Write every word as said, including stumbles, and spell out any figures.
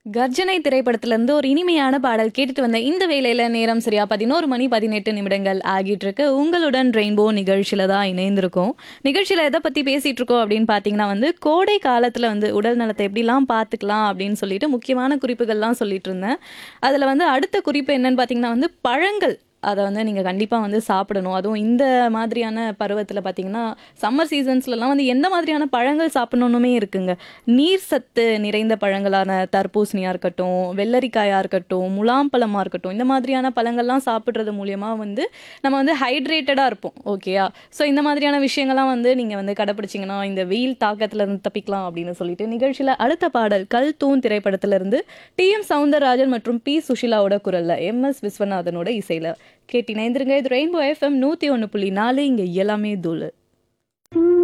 கர்ஜனை திரைப்படத்திலிருந்து ஒரு இனிமையான பாடல் கேட்டுட்டு வந்த இந்த வேளையில நேரம் சரியா பதினோரு மணி பதினெட்டு நிமிடங்கள் ஆகிட்டு இருக்கு. உங்களுடன் ரெயின்போ நிகழ்ச்சியில தான் இணைந்திருக்கோம். நிகழ்ச்சியில எதை பத்தி பேசிட்டு இருக்கோம் அப்படின்னு பாத்தீங்கன்னா வந்து கோடை காலத்துல வந்து உடல் நலத்தை எப்படிலாம் பாத்துக்கலாம் அப்படின்னு சொல்லிட்டு முக்கியமான குறிப்புகள்லாம் சொல்லிட்டு இருந்தேன். அதுல வந்து அடுத்த குறிப்பு என்னன்னு பாத்தீங்கன்னா வந்து பழங்கள். அதை வந்து நீங்கள் கண்டிப்பாக வந்து சாப்பிடணும். அதுவும் இந்த மாதிரியான பருவத்தில் பார்த்தீங்கன்னா சம்மர் சீசன்ஸ்லலாம் வந்து எந்த மாதிரியான பழங்கள் சாப்பிடணுன்னுமே இருக்குங்க. நீர் சத்து நிறைந்த பழங்களான தர்பூசணியாக இருக்கட்டும், வெள்ளரிக்காயாக இருக்கட்டும், முலாம்பழமாக இருக்கட்டும், இந்த மாதிரியான பழங்கள்லாம் சாப்பிட்றது மூலியமா வந்து நம்ம வந்து ஹைட்ரேட்டடாக இருப்போம். ஓகேயா? ஸோ இந்த மாதிரியான விஷயங்கள்லாம் வந்து நீங்கள் வந்து கடைப்பிடிச்சிங்கன்னா இந்த வெயில் தாக்கத்துல இருந்து தப்பிக்கலாம் அப்படின்னு சொல்லிட்டு நிகழ்ச்சியில் அடுத்த பாடல் கல் தூண் திரைப்படத்திலிருந்து டி எம் சவுந்தரராஜன் மற்றும் பி சுஷிலாவோட குரல்ல எம் எஸ் விஸ்வநாதனோட இசையில கேட்டினைந்திருங்க. இது ரெயின்போ எஃப்எம் நூத்தி ஒன்று புள்ளி நாலு. இங்க எல்லாமே தூளு.